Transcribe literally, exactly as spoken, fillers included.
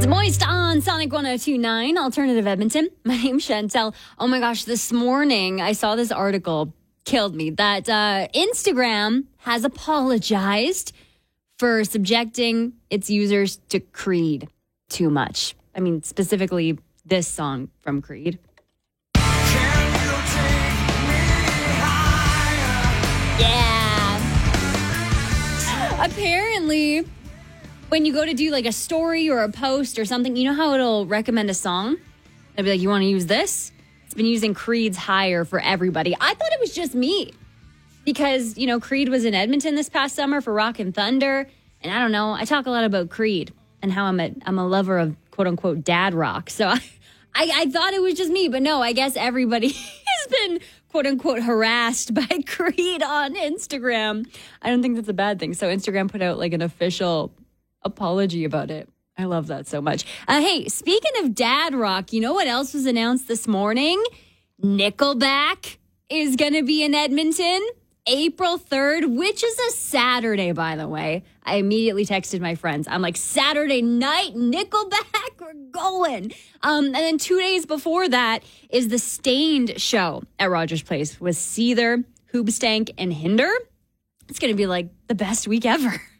It's Moist on Sonic one oh two point nine, Alternative Edmonton. My name's Chantel. Oh my gosh, this morning I saw this article, killed me, that uh, Instagram has apologized for subjecting its users to Creed too much. I mean, specifically this song from Creed. Yeah. Apparently, when you go to do like a story or a post or something, you know how it'll recommend a song? It'll be like, you want to use this? It's been using Creed's Higher for everybody. I thought it was just me because, you know, Creed was in Edmonton this past summer for Rock and Thunder. And I don't know, I talk a lot about Creed and how I'm a, I'm a lover of quote unquote dad rock. So I, I, I thought it was just me, but no, I guess everybody has been quote unquote harassed by Creed on Instagram. I don't think that's a bad thing. So Instagram put out like an official apology about it. I love that so much. Uh, hey, speaking of dad rock, you know what else was announced this morning? Nickelback is going to be in Edmonton April third, which is a Saturday, by the way. I immediately texted my friends. I'm like, Saturday night, Nickelback, we're going. Um, and then two days before that is the Stained show at Rogers Place with Seether, Hoobstank, and Hinder. It's going to be like the best week ever.